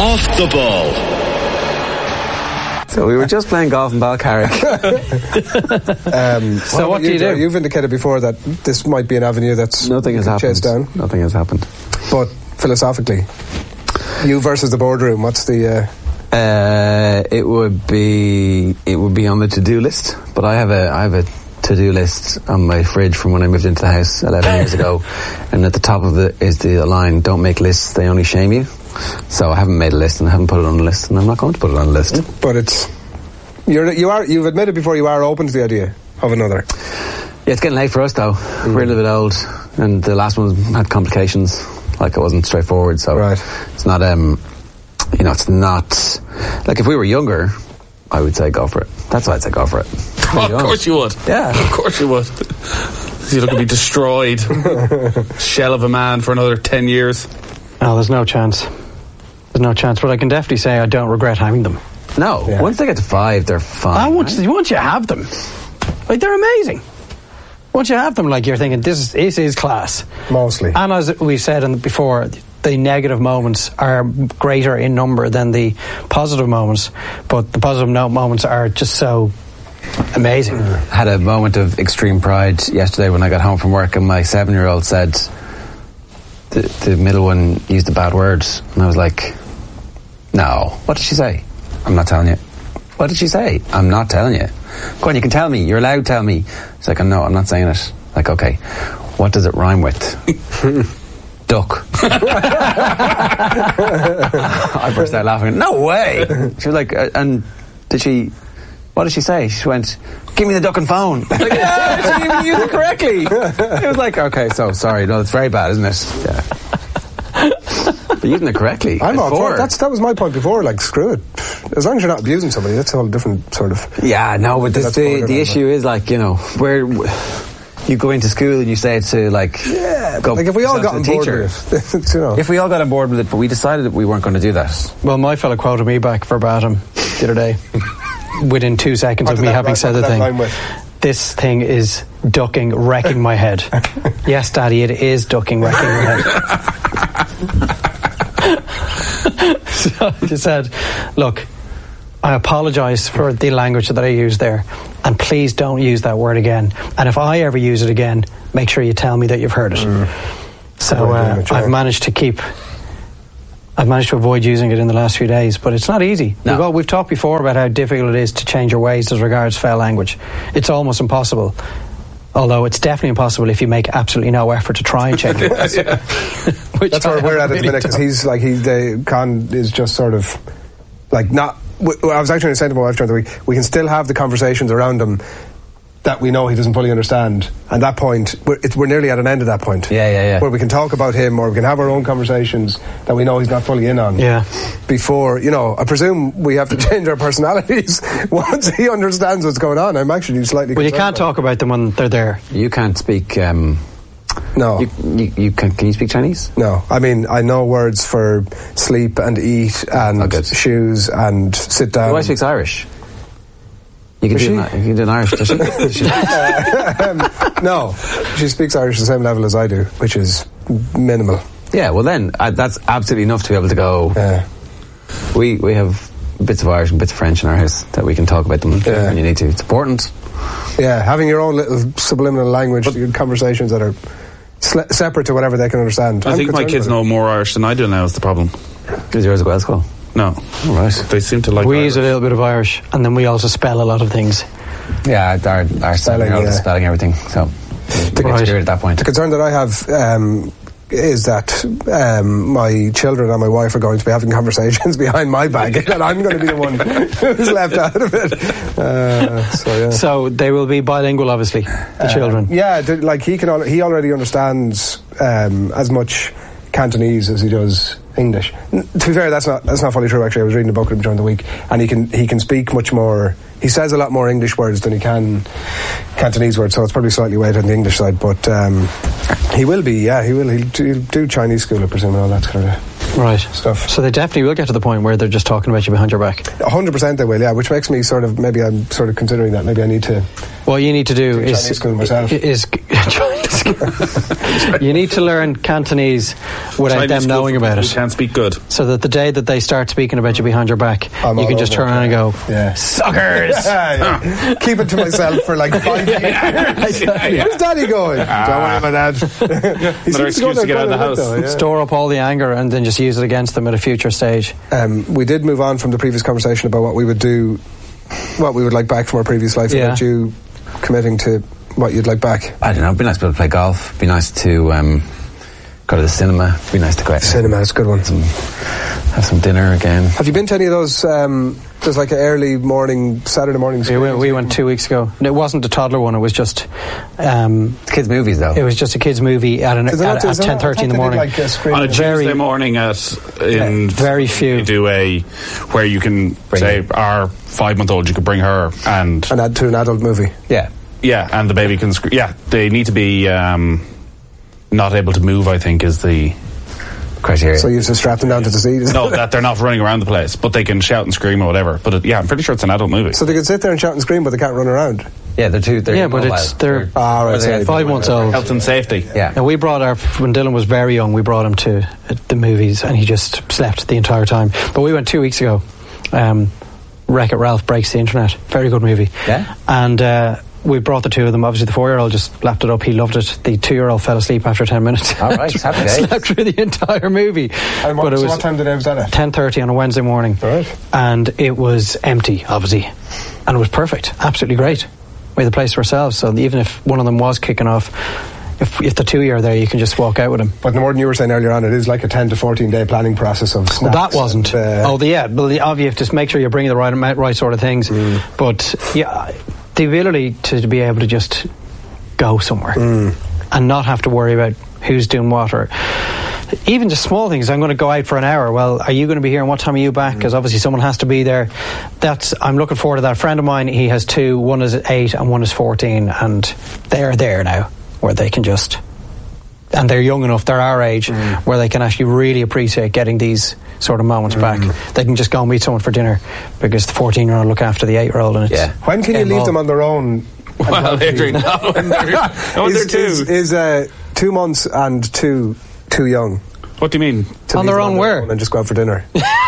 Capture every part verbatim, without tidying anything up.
Off the Ball. So we were just playing golf in Balcarrick. um, so what do you, you do? You've indicated before that this might be an avenue that's nothing has happened. Down. Nothing has happened. But philosophically, you versus the boardroom. What's the? Uh... Uh, it would be it would be on the to-do list. But I have a I have a to-do list on my fridge from when I moved into the house eleven years ago, and at the top of it is the line: "Don't make lists; they only shame you." So I haven't made a list, and I haven't put it on the list, and I'm not going to put it on the list. But it's you're you are you've admitted before you are open to the idea of another. Yeah, it's getting late for us though. Mm. We're a little bit old, and the last one had complications. Like it wasn't straightforward, so right. It's not. Um, you know, it's not like if we were younger, I would say go for it. That's why I'd say go for it. Oh, of course you would. Yeah, of course you would. You're going to be destroyed, shell of a man for another ten years. Oh, there's no chance. There's no chance. But I can definitely say I don't regret having them. No, yeah. Once they get to five, they're fine. I once, right? once you have them, like they're amazing. Once you have them, like you're thinking this is this is class. Mostly. And as we've said in the, before, the negative moments are greater in number than the positive moments. But the positive no- moments are just so amazing. I had a moment of extreme pride yesterday when I got home from work, and my seven-year-old said. The, the middle one used a bad word, and I was like, no, what did she say? I'm not telling you. What did she say? I'm not telling you. Go on, you can tell me, you're allowed to tell me. She's like, no, I'm not saying it. Like, okay, what does it rhyme with? Duck. I burst out laughing. No way. She was like, uh, and did she, what did she say? She went, give me the duck and phone. Like, yeah, she didn't even use it correctly. It was like, okay, so sorry, no, it's very bad, isn't it? Yeah. But using it correctly. I'm all for it. That's, that was my point before, like, screw it. As long as you're not abusing somebody, that's a whole different sort of... Yeah, no, but this, the, the issue is, like, you know, where... You go into school and you say to like, yeah, go like if we all got on board teacher. with it, you know. If we all got on board with it, but we decided that we weren't going to do that. Well, my fella quoted me back verbatim the other day, within two seconds of me having right, said the thing. This thing is ducking, wrecking my head. Yes, Daddy, it is ducking, wrecking my head. So he said, look, I apologise for the language that I used there, and please don't use that word again. And if I ever use it again, make sure you tell me that you've heard it. Mm. So uh, I've managed to keep... I've managed to avoid using it in the last few days, but it's not easy. No. We've, all, we've talked before about how difficult it is to change your ways as regards foul language. It's almost impossible. Although it's definitely impossible if you make absolutely no effort to try and change your ways. Yeah. That's where we're at at the minute, because he's like, he, the Con is just sort of like not... I was actually saying to my wife during the week, we can still have the conversations around him that we know he doesn't fully understand. And that point, we're, it's, we're nearly at an end of that point. Yeah, yeah, yeah. Where we can talk about him, or we can have our own conversations that we know he's not fully in on. Yeah. Before, you know, I presume we have to change our personalities once he understands what's going on. I'm actually slightly Well, you can't talk about them when they're there. You can't speak... Um No. You, you, you can, can you speak Chinese? No. I mean, I know words for sleep and eat and oh, shoes and sit down. My wife speaks Irish. You can, do an, you can do an Irish, does she? Does she? um, no. She speaks Irish at the same level as I do, which is minimal. Yeah, well then, uh, that's absolutely enough to be able to go... Yeah. We, we have bits of Irish and bits of French in our house that we can talk about them yeah. when you need to. It's important. Yeah, having your own little subliminal language, but, conversations that are... Sle- separate to whatever they can understand. I I'm think my kids know more Irish than I do now is the problem. Is yours a Welsh school? No. All right. They seem to like We Irish. use a little bit of Irish, and then we also spell a lot of things. Yeah, our, our spelling, yeah. spelling everything, so the, right. at that point. The concern that I have um, is that um, my children and my wife are going to be having conversations behind my back, and I'm going to be the one who's left out of it. Uh, so, yeah. So they will be bilingual, obviously, the uh, children. Yeah, like he can. Al- he already understands um, as much Cantonese as he does English. N- to be fair, that's not that's not fully true. Actually, I was reading a book with him during the week, and he can he can speak much more. He says a lot more English words than he can Cantonese words, so it's probably slightly weighted on the English side. But um, he will be, yeah, he will. He'll do, he'll do Chinese school, I presume, and all that kind of right stuff. So they definitely will get to the point where they're just talking about you behind your back. A hundred percent they will, yeah. Which makes me sort of maybe I'm sort of considering that maybe I need to What you need to do Chinese is school myself. is Chinese school. You need to learn Cantonese without Chinese them school knowing for about people it, who can't speak good. so that the day that they start speaking about you behind your back, I'm you all can just over turn around and go, Yeah. "Suckers!" Yeah, yeah. Keep it to myself for like five years. Where's Daddy going? Don't worry about that. He Another seems to go excuse to there get out of the quite a bit, house. though, yeah. Store up all the anger and then just use it against them at a future stage. Um, we did move on from the previous conversation about what we would do, what we would like back from our previous life. Yeah. About you committing to what you'd like back. I don't know. It'd be nice to be able to play golf. It'd be nice to um, go to the cinema. It'd be nice to go out Cinema, it's a good one. and have some dinner again. Have you been to any of those? Um, there's like an early morning, Saturday morning. We went, we went two weeks ago. It wasn't a toddler one. It was just, um, It's kids' movies, though. it was just a kids' movie at, an, Is there at, not- is at there not- ten thirty in the I thought morning. they did, like, a screen- On a Very- Tuesday morning at in Very few. you do a where you can Bring say it. our five month old you could bring her and and add to an adult movie. Yeah. yeah and the baby can scream. Yeah, they need to be um, not able to move. I think is the Criteria. So you just strap them down to the seat. no that they're not running around the place, but they can shout and scream or whatever. But it, yeah, I'm pretty sure it's an adult movie. So they can sit there and shout and scream, but they can't run around. yeah, they're two. They're Yeah, but mobile. it's- they're- Ah, right, Or they- sorry. Five months old. Health and safety. Yeah. Now we brought our when Dylan was very young, we brought him to uh, the movies, and he just slept the entire time. But we went two weeks ago. Um, Wreck-It Ralph Breaks the Internet. Very good movie. Yeah? And uh, we brought the two of them. Obviously, the four-year-old just lapped it up. He loved it. The two-year-old fell asleep after ten minutes. All right, happy days. Slept through the entire movie. And what, but it so was what time did was that at? ten thirty on a Wednesday morning. Right. And it was empty, obviously. And it was perfect. Absolutely great. We had the place to ourselves, so even if one of them was kicking off, if, if the two are there, you can just walk out with him. But the more than you were saying earlier on, it is like a ten to fourteen day planning process of snacks. Well, that wasn't. and, uh, oh, the, yeah. Well, the, obviously, you have to make sure you're bringing the right amount, right sort of things. Mm. But yeah, the ability to, to be able to just go somewhere Mm. and not have to worry about who's doing what, or even just small things. I'm going to go out for an hour. Well, are you going to be here, and what time are you back? Because obviously someone has to be there. That's. I'm looking forward to that. A friend of mine, he has two. One is eight and one is fourteen, and they're there now where they can just. And they're young enough, they're our age, Mm. where they can actually really appreciate getting these sort of moments back. They can just go and meet someone for dinner because the fourteen-year-old look after the eight-year-old, and it's Yeah. When can you getting leave involved. them on their own? and Well, help Adrian, you? not when they're, not when they're is, two. is, is uh, two months and two too young What do you mean? to On leave their them own where? and just go out for dinner?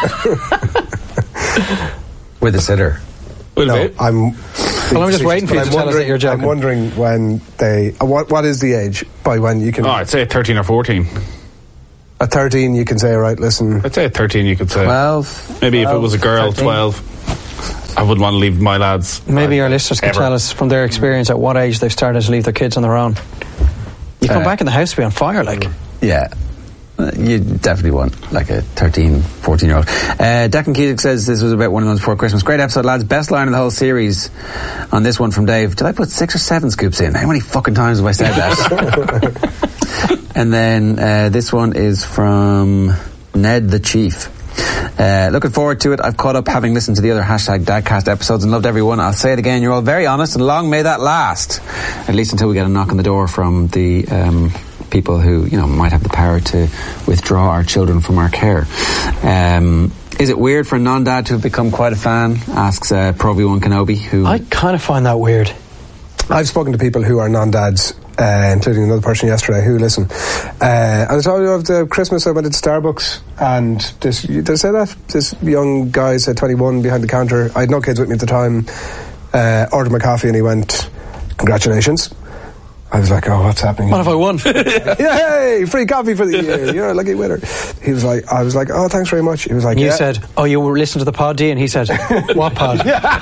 With a sitter. Will No, it? I'm. Well, I'm just waiting for you but to I'm tell us that wondering- you're joking. I'm wondering when they. Uh, what what is the age by when you can? Oh, I'd say at thirteen or fourteen. At thirteen, you can say, right, listen. I'd say at thirteen you could say. Twelve. Maybe if it was a girl, thirteen. twelve. I wouldn't want to leave my lads. Maybe uh, our listeners can ever. tell us from their experience at what age they've started to leave their kids on their own. You come Uh, back in the house to be on fire, like. Yeah. Uh, You definitely want like a thirteen, fourteen year old. Uh, Declan Keating says this was about one of those before Christmas. Great episode, lads. Best line in the whole series on this one from Dave. Did I put six or seven scoops in? How many fucking times have I said that? And then uh, this one is from Ned the Chief. Uh, looking forward to it. I've caught up having listened to the other hashtag Dadcast episodes and loved every one. I'll say it again, you're all very honest and long may that last. At least until we get a knock on the door from the um, people who, you know, might have the power to withdraw our children from our care. Um, is it weird for a non-dad to have become quite a fan? Asks uh, Pro V one Kenobi, who... I kind of find that weird. I've spoken to people who are non-dads, uh, including another person yesterday who listen. Uh, and I told you of the Christmas I went into Starbucks, and this, did I say that? This young guy said twenty-one behind the counter. I had no kids with me at the time. Uh, ordered my coffee and he went, congratulations. I was like, oh, what's happening? What if I won? Yay! Free coffee for the year. You're a lucky winner. He was like, I was like, oh, thanks very much. He was like, You yeah. said, oh, you were listening to the pod, D? And he said, what pod?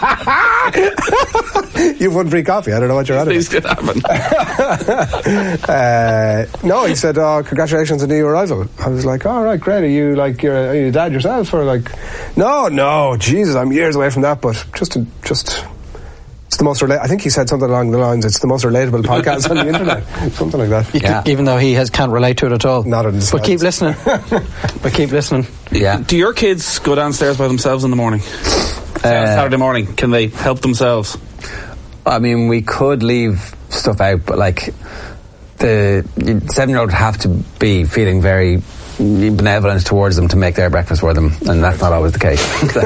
You've won free coffee. I don't know what you're at. These could happen. uh, no, he said, oh, congratulations on the new arrival. I was like, all right, great. Are you like, you're, are you a dad yourself? Or like, no, no, Jesus, I'm years away from that, but just, to, just, it's the most, rela- I think he said something along the lines, it's the most relatable podcast on the internet. Something like that. Yeah. Even though he has can't relate to it at all. Not in the But keep slightest. listening. But keep listening. Yeah. Do your kids go downstairs by themselves in the morning? Saturday morning, can they help themselves? I mean, we could leave stuff out, but like the seven-year-old would have to be feeling very benevolent towards them to make their breakfast for them, and that's not always the case.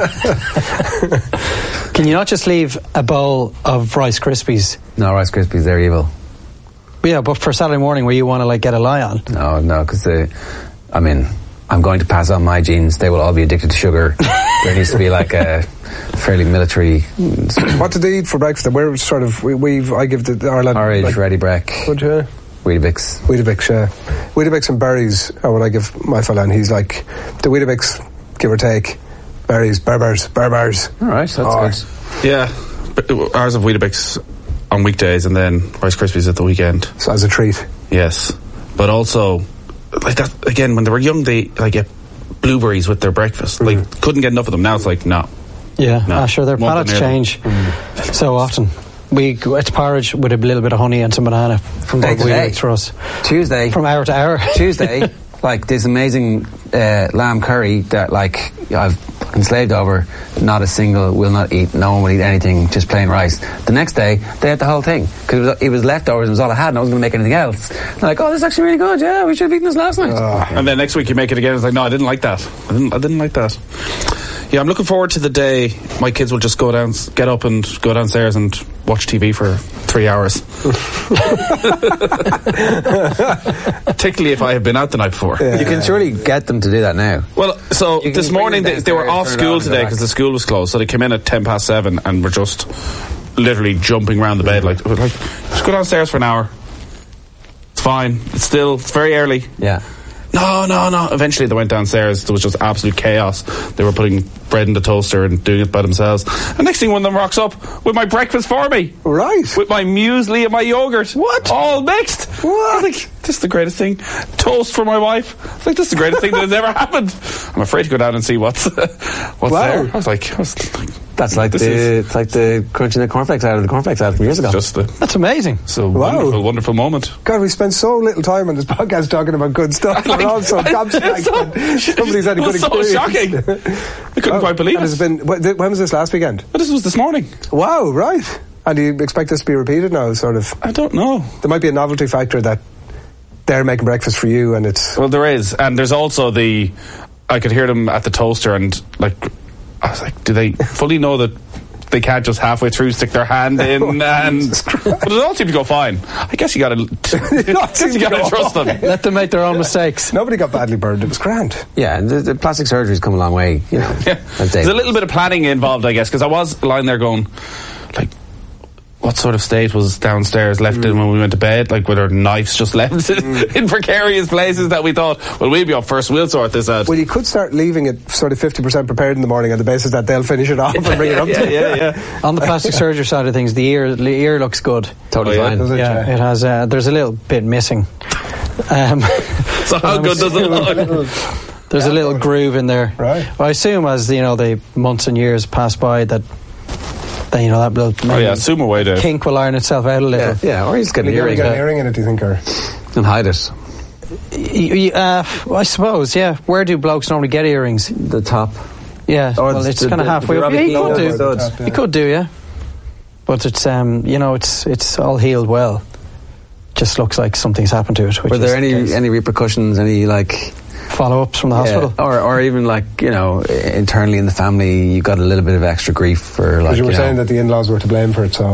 Can you not just leave a bowl of Rice Krispies? No, Rice Krispies, they're evil. Yeah, but for Saturday morning where you want to like get a lie on. No, no, because I mean, I'm going to pass on my genes. They will all be addicted to sugar. There needs to be like a fairly military. What did they eat for breakfast? We're sort of we, we've. I give the our lad Porridge, like, ready break, would you? Weetabix. Weetabix, yeah. Weetabix and berries are what I give my fella, and he's like the Weetabix, give or take. Berries, berbers, berbers. All right, that's oh. good. Yeah, but ours have Weetabix on weekdays and then Rice Krispies at the weekend. So as a treat. Yes, but also like that again. When they were young, they like get blueberries with their breakfast. Mm. Like couldn't get enough of them. Now it's like no. Yeah, No, ah, sure. Their won't palates be near them. change so often. We it's porridge with a little bit of honey and some banana from Day to day. for us. Tuesday. From hour to hour. Tuesday, like this amazing uh, lamb curry that like I've enslaved over. Not a single will not eat. No one will eat anything. Just plain rice. The next day they had the whole thing because it was, it was leftovers. It was all I had, and I wasn't going to make anything else. They're like, oh, this is actually really good. Yeah, we should have eaten this last night. Oh. And then next week you make it again. It's like no, I didn't like that. I didn't. I didn't like that. Yeah, I'm looking forward to the day my kids will just go down, get up and go downstairs and watch T V for three hours. Particularly if I have been out the night before. Yeah. You can surely get them to do that now. Well, so You can this bring morning them they, they were downstairs, off turn it school on and go today back. because the school was closed. So they came in at ten past seven and were just literally jumping around the bed like, like just go downstairs for an hour. It's fine. It's still it's very early. Yeah. No, no, no. Eventually they went downstairs. There was just absolute chaos. They were putting bread in the toaster and doing it by themselves. And next thing one of them rocks up with my breakfast for me. Right. With my muesli and my yogurt. What? All mixed. What? I was like, this is the greatest thing. Toast for my wife. I was like, this is the greatest thing that has ever happened. I'm afraid to go down and see what's what's Wow. there. I was like, I was like That's like This the is- it's like the crunching the cornflakes out of the cornflakes out from years ago. just the, That's amazing. it's a Wow. wonderful, wonderful moment. God, we spend so little time on this podcast talking about good stuff. We're all so gobsmacked. so- that Somebody's had a it good was so experience. shocking. I couldn't quite believe And it. it's been, wh- th- when was this, last weekend? But this was this morning. Wow, right. And do you expect this to be repeated now, sort of? I don't know. There might be a novelty factor that they're making breakfast for you and it's... Well, there is, and there's also the. I could hear them at the toaster, and like, I was like, do they fully know that they can't just halfway through stick their hand in? And but it all seemed to go fine. I guess you got to. guess you got to trust them. Let them make their own mistakes. Nobody got badly burned. It was grand. Yeah, and the, the plastic surgery's come a long way, you know. Yeah. as There's Dave- a little bit of planning involved, I guess, because I was lying there going, like, what sort of state was downstairs left in when we went to bed? Like, were there knives just left in precarious places that we thought, well, we'll be up first, we'll sort this out. Well, you could start leaving it sort of fifty percent prepared in the morning on the basis that they'll finish it off and bring it up yeah, to you. yeah, yeah. On the plastic surgery side of things, the ear the ear looks good. totally Oh, yeah. fine. Does it? Yeah, it has. Uh, there's a little bit missing. Um, So how good does it look? there's a little groove in there. Right. Well, I assume as you know, the months and years pass by, that then you know that little Oh yeah, assume away, Dave. kink will iron itself out a little. Yeah, yeah, or you just get an You earring get an uh, earring in it, do you think? Or? and hide it. Y- y- uh, I suppose. Yeah. Where do blokes normally get earrings? The top. Yeah. Or well, the- it's the- kind of the- halfway the up. Yeah, you Robbie could Keane do. studs. You could do, yeah. But it's um, you know, it's it's all healed well. Just looks like something's happened to it. Which Were there is the any case. any repercussions? Any like follow-ups from the yeah, hospital? or or even like you know internally in the family, you got a little bit of extra grief for like Because you were you saying know, that the in-laws were to blame for it, so...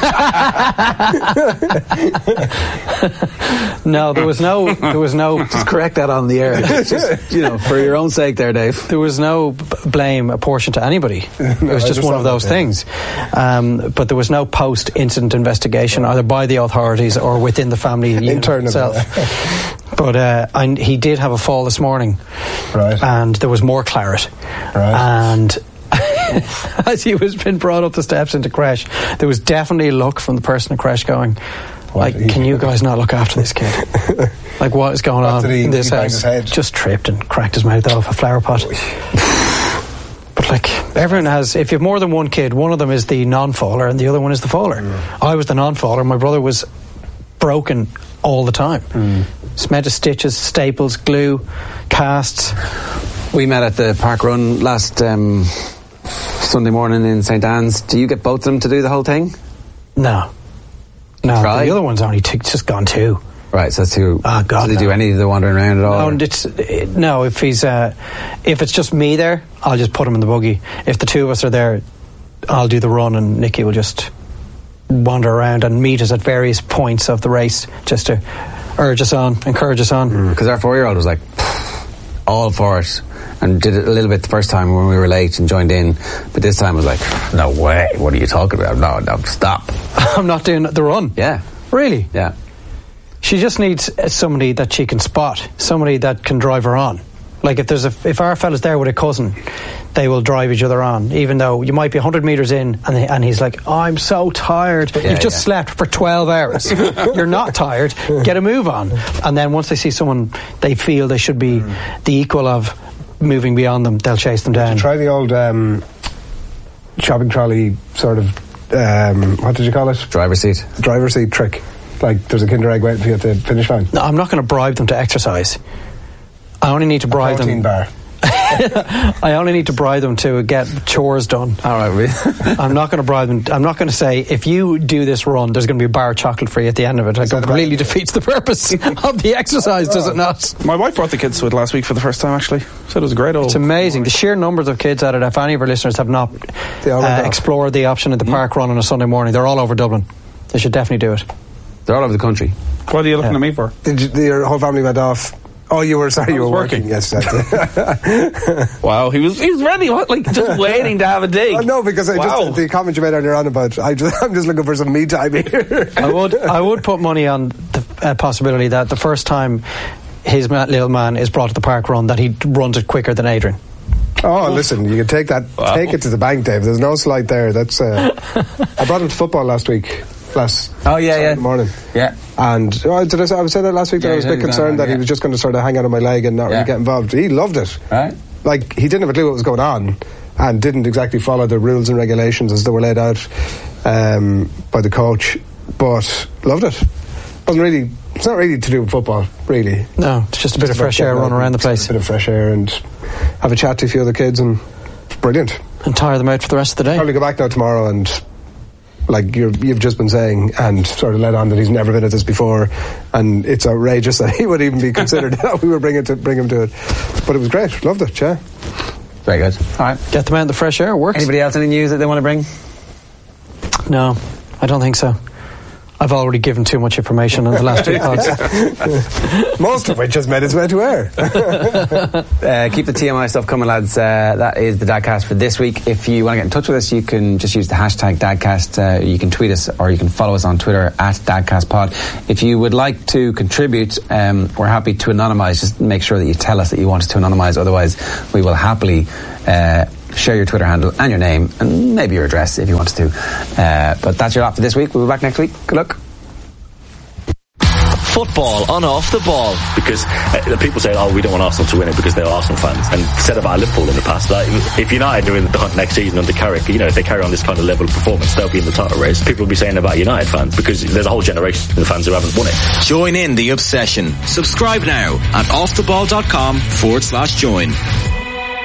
No, there was no, there was no, just correct that on the air. Just, just, you know, for your own sake, there, Dave. there was no b- blame apportioned to anybody. It was I just just one of thought those that, things. Um, but there was no post-incident investigation either by the authorities or within the family unit Internal, itself. But uh, I, he did have a fall this morning, Right. and there was more claret. Right. And as he was being brought up the steps into creche, there was definitely a look from the person in creche going, like, he- can you guys not look after this kid? Like, what is going What on did he- in this he banged house? his head? Just tripped and cracked his mouth off a flower pot. But like, everyone has, if you have more than one kid, one of them is the non-faller and the other one is the faller. Mm. I was the non-faller. My brother was broken all the time. Mm. Smelled of stitches, staples, glue, casts. We met at the Park Run last um, Sunday morning in Saint Anne's. Do you get both of them to do the whole thing? No. No, Try. the other one's only t- just gone two. Right, so it's too. Oh, God, do they no. do any of the wandering around at all? No, it's, no if he's uh, if it's just me there, I'll just put him in the buggy. If the two of us are there, I'll do the run, and Nicky will just wander around and meet us at various points of the race, just to urge us on, encourage us on. Because mm, our four-year-old was like all for it, and did it a little bit the first time when we were late and joined in, but this time was like, no way, what are you talking about? No, no, stop. I'm not doing the run. Yeah. Really? Yeah. She just needs somebody that she can spot, somebody that can drive her on. Like if there's a, if our fella's there with a cousin, they will drive each other on, even though you might be one hundred metres in and they, and he's like, oh, I'm so tired. Yeah, You've just yeah. slept for twelve hours. You're not tired. Get a move on. And then once they see someone they feel they should be mm. the equal of moving beyond them, they'll chase them down. Try the old um, shopping trolley sort of, um, what did you call it? Driver's seat. Driver's seat trick. Like there's a Kinder Egg waiting for you at the finish line. No, I'm not going to bribe them to exercise. I only need to bribe a protein them. Bar. I only need to bribe them to get chores done. All right, really? I'm not going to bribe them. I'm not going to say, if you do this run, there's going to be a bar of chocolate for you at the end of it. Like, it completely defeats the purpose of the exercise, does it not? My wife brought the kids to it last week for the first time, actually. Said it was a great old... It's amazing. The sheer numbers of kids at it, if any of our listeners have not uh, explored the option at the mm. park run on a Sunday morning, they're all over Dublin. They should definitely do it. They're all over the country. What are you looking yeah. at me for? Did you, your whole family went off? Oh, you were sorry. You were working. working. Yes. Wow, he was he was ready, like just waiting to have a dig. Oh, no, because I wow. just the comment you made earlier on about I just I'm just looking for some me time here. I would I would put money on the uh, possibility that the first time his ma- little man is brought to the park run, that he runs it quicker than Adrian. Oh, Oof. Listen, you can take that, wow. take it to the bank, Dave. There's no slight there. That's. Uh, I brought him to football last week. Last oh yeah yeah morning yeah and oh, did I say I was saying that last week that yeah, I was a bit concerned that yeah. he was just going to sort of hang out on my leg and not yeah. really get involved. He loved it, right? Like he didn't have a clue what was going on and didn't exactly follow the rules and regulations as they were laid out um, by the coach, but loved it. Wasn't really it's not really to do with football, really. No, it's just a bit it's of fresh air, run around the place, a bit of fresh air and have a chat to a few other kids, and brilliant, and tire them out for the rest of the day. Probably go back now tomorrow and, like you're, you've just been saying, and sort of led on that he's never been at this before, and it's outrageous that he would even be considered that we were bringing to bring him to it. But it was great, loved it, yeah. Very good. All right, get them out in the fresh air. Works. Anybody else any news that they want to bring? No, I don't think so. I've already given too much information in the last two pods. Most of which has made its way to air. uh, keep the T M I stuff coming, lads. Uh, that is the Dadcast for this week. If you want to get in touch with us, you can just use the hashtag Dadcast. Uh, you can tweet us, or you can follow us on Twitter at DadcastPod. If you would like to contribute, um, we're happy to anonymise. Just make sure that you tell us that you want us to anonymise. Otherwise, we will happily... Uh, share your Twitter handle and your name and maybe your address if you want to. Uh, but that's your lot for this week. We'll be back next week. Good luck. Football on Off the Ball. Because uh, people say, oh, we don't want Arsenal to win it because they're Arsenal fans. And said about Liverpool in the past, like, if United are in the hunt next season under Carrick, you know, if they carry on this kind of level of performance, they'll be in the title race. People will be saying about United fans because there's a whole generation of fans who haven't won it. Join in the obsession. Subscribe now at offtheball.com forward slash join.